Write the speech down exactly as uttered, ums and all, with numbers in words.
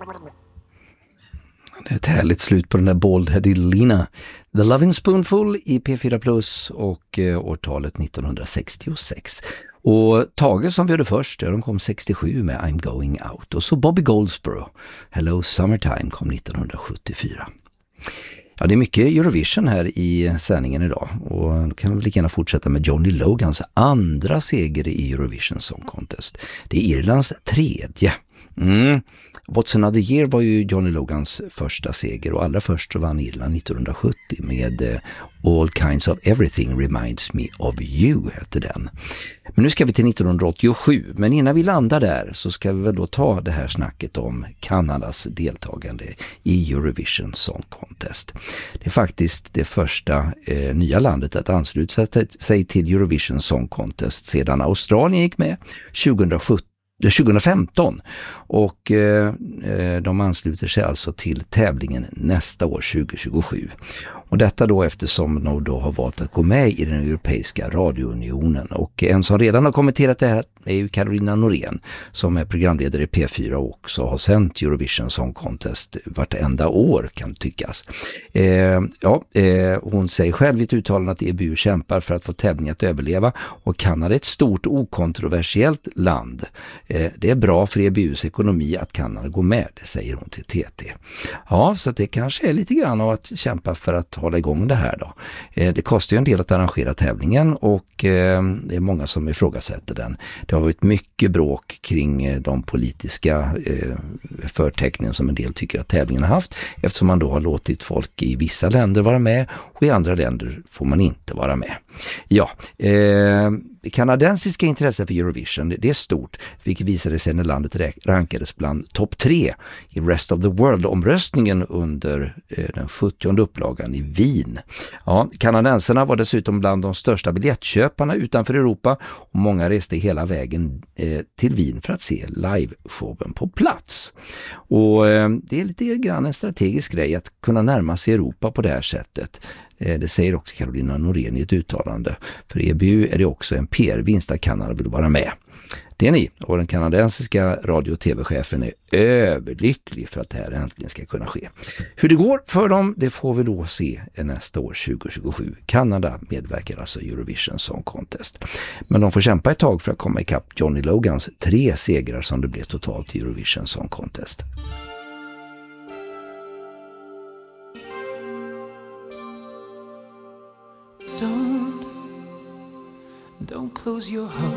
Det är ett härligt slut på den där Bald-headed Lina. The Loving Spoonful i P fyra Plus och eh, årtalet nittonhundrasextiosex. Och Tage som vi hörde först, de kom sextiosju med I'm Going Out. Och så Bobby Goldsboro, Hello Summertime, kom nittonhundrasjuttiofyra. Ja, det är mycket Eurovision här i sändningen idag. Och då kan vi lika gärna fortsätta med Johnny Logans andra seger i Eurovision Song Contest. Det är Irlands tredje. Mm. What's Another Year var ju Johnny Logans första seger och allra först så vann Irland nittonhundrasjuttio med uh, All Kinds of Everything Reminds Me of You hette den. Men nu ska vi till nittonhundraåttiosju, men innan vi landar där så ska vi väl då ta det här snacket om Kanadas deltagande i Eurovision Song Contest. Det är faktiskt det första eh, nya landet att ansluta sig till Eurovision Song Contest sedan Australien gick med tjugohundrasjutton. tjugohundrafemton och eh, de ansluter sig alltså till tävlingen nästa år tjugohundratjugosju. Och detta då eftersom de då har valt att gå med i den europeiska radiounionen. Och en som redan har kommenterat det här är ju Carolina Norén som är programledare i P fyra och också har sänt Eurovision Song Contest vartenda år kan tyckas. Eh, ja, eh, hon säger själv i ett uttalande att E B U kämpar för att få tävlingen att överleva och Kanada är ett stort okontroversiellt land. Det är bra för E B U:s ekonomi att Kanada går med, det säger hon till T T. Ja, så det kanske är lite grann av att kämpa för att hålla igång det här då. Det kostar ju en del att arrangera tävlingen och det är många som ifrågasätter den. Det har varit mycket bråk kring de politiska förtecknen som en del tycker att tävlingen har haft eftersom man då har låtit folk i vissa länder vara med och i andra länder får man inte vara med. Ja, eh, kanadensiska intresse för Eurovision, det är stort, vilket visade sig när landet rankades bland topp tre i Rest of the World-omröstningen under eh, den sjuttionde upplagan i Wien. Ja, kanadensarna var dessutom bland de största biljettköparna utanför Europa och många reste hela vägen eh, till Wien för att se liveshowen på plats. Och eh, det är lite grann en strategisk grej att kunna närma sig Europa på det här sättet. Det säger också Carolina Norén i ett uttalande. För E B U är det också en P R-vinst att Kanada vill vara med. Det är ni. Och den kanadensiska radio- och tv-chefen är överlycklig för att det här äntligen ska kunna ske. Hur det går för dem, det får vi då se nästa år tjugohundratjugosju. Kanada medverkar alltså i Eurovision Song Contest. Men de får kämpa ett tag för att komma ikapp Johnny Logans tre segrar som det blev totalt i Eurovision Song Contest. Don't, don't close your heart.